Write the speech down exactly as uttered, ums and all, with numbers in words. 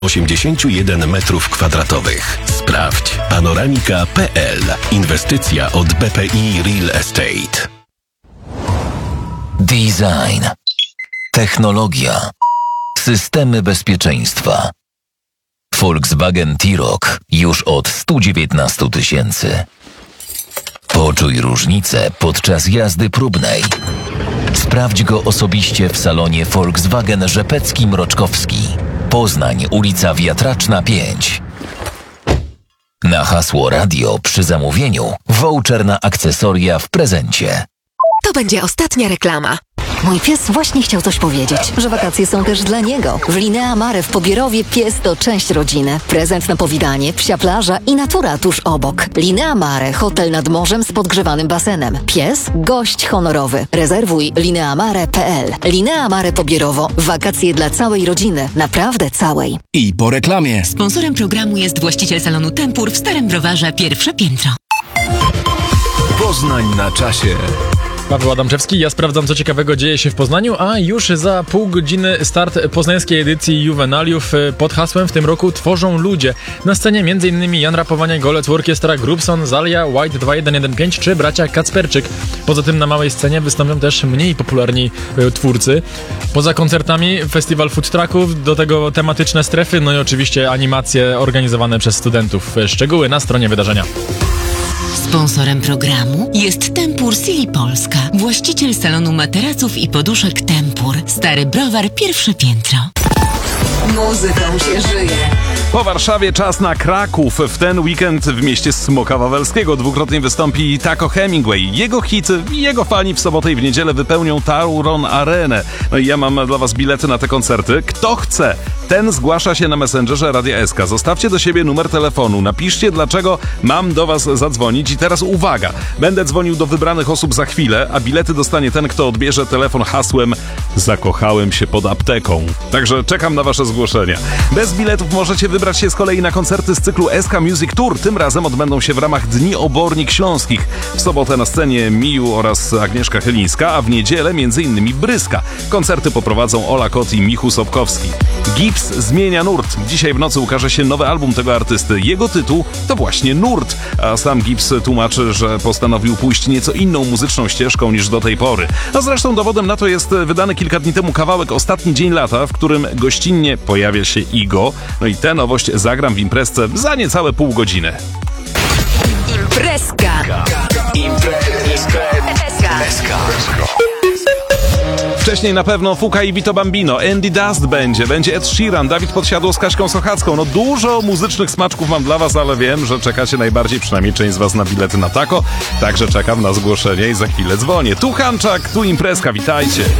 osiemdziesiąt jeden metrów kwadratowych. Sprawdź panoramika kropka p l. Inwestycja od B P I Real Estate. Design, technologia, systemy bezpieczeństwa. Volkswagen T-Roc już od stu dziewiętnastu tysięcy. Poczuj różnicę podczas jazdy próbnej. Sprawdź go osobiście w salonie Volkswagen Rzepecki-Mroczkowski. Poznań, ulica Wiatraczna pięć. Na hasło radio przy zamówieniu voucher na akcesoria w prezencie. To będzie ostatnia reklama. Mój pies właśnie chciał coś powiedzieć, że wakacje są też dla niego. W Linea Mare w Pobierowie pies to część rodziny. Prezent na powitanie, psia plaża i natura tuż obok. Linea Mare, hotel nad morzem z podgrzewanym basenem. Pies, gość honorowy. Rezerwuj lineamare kropka p l. Linea Mare Pobierowo. Wakacje dla całej rodziny. Naprawdę całej. I po reklamie. Sponsorem programu jest właściciel salonu Tempur w Starym Browarze Pierwsze Piętro. Poznań na czasie. Paweł Adamczewski, ja sprawdzam, co ciekawego dzieje się w Poznaniu, a już za pół godziny start poznańskiej edycji Juvenaliów pod hasłem w tym roku Tworzą ludzie. Na scenie m.in. Jan Rapowania, Golec Orkiestra, Grubson, Zalia, White dwa jeden jeden pięć czy bracia Kacperczyk. Poza tym na małej scenie wystąpią też mniej popularni twórcy. Poza koncertami festiwal food trucków, do tego tematyczne strefy, no i oczywiście animacje organizowane przez studentów. Szczegóły na stronie wydarzenia. Sponsorem programu jest Tempur Silly Polska, właściciel salonu materaców i poduszek Tempur, Stary Browar Pierwsze Piętro. Muzyką się żyje. Po Warszawie czas na Kraków. W ten weekend w mieście Smoka Wawelskiego dwukrotnie wystąpi Taco Hemingway. Jego hity i jego fani w sobotę i w niedzielę wypełnią Tauron Arenę. No i ja mam dla was bilety na te koncerty. Kto chce, ten zgłasza się na Messengerze Radia S K. Zostawcie do siebie numer telefonu. Napiszcie, dlaczego mam do was zadzwonić. I teraz uwaga, będę dzwonił do wybranych osób za chwilę, a bilety dostanie ten, kto odbierze telefon hasłem Zakochałem się pod apteką. Także czekam na wasze zgłoszenia. Bez biletów możecie wybrać się z kolei na koncerty z cyklu S K Music Tour. Tym razem odbędą się w ramach Dni Obornik Śląskich. W sobotę na scenie Miu oraz Agnieszka Chylińska, a w niedzielę m.in. Bryska. Koncerty poprowadzą Ola Kot i Michu Sobkowski. Gips zmienia nurt. Dzisiaj w nocy ukaże się nowy album tego artysty. Jego tytuł to właśnie Nurt, a sam Gips tłumaczy, że postanowił pójść nieco inną muzyczną ścieżką niż do tej pory. A zresztą dowodem na to jest wydany kilka dni temu kawałek Ostatni dzień lata, w którym gościnnie pojawia się Igo. No i tę nowość zagram w imprezce za niecałe pół godziny. Imprezka. Imprezka. Wcześniej na pewno Fuka i Vito Bambino, Andy Dust będzie, będzie Ed Sheeran, Dawid Podsiadło z Kaśką Sochacką. No dużo muzycznych smaczków mam dla was, ale wiem, że czekacie najbardziej, przynajmniej część z was, na bilety na Taco. Także czekam na zgłoszenie i za chwilę dzwonię. Tu Hanczak, tu imprezka, witajcie.